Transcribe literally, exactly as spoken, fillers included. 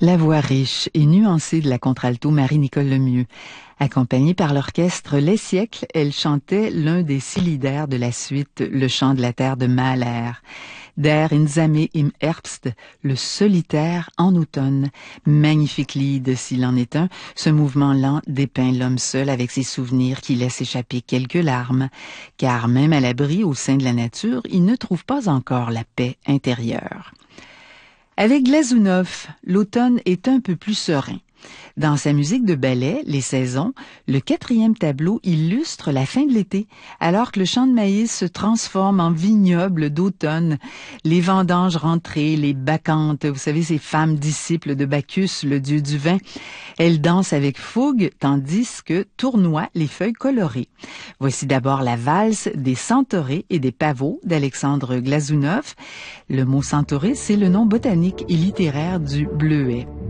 La voix riche et nuancée de la contralto Marie-Nicole Lemieux. Accompagnée par l'orchestre Les Siècles, elle chantait l'un des six leaders de la suite Le chant de la terre de Mahler. Der Einsame im Herbst, le solitaire en automne. Magnifique lied s'il en est un, ce mouvement lent dépeint l'homme seul avec ses souvenirs qui laissent échapper quelques larmes. Car même à l'abri au sein de la nature, il ne trouve pas encore la paix intérieure. Avec Glazunov, l'automne est un peu plus serein. Dans sa musique de ballet, Les Saisons, le quatrième tableau illustre la fin de l'été, alors que le champ de maïs se transforme en vignoble d'automne. Les vendanges rentrées, les bacchantes, vous savez, ces femmes disciples de Bacchus, le dieu du vin, elles dansent avec fougue, tandis que tournoient les feuilles colorées. Voici d'abord la valse des centaurées et des pavots d'Alexandre Glazunov. Le mot centauré, c'est le nom botanique et littéraire du bleuet.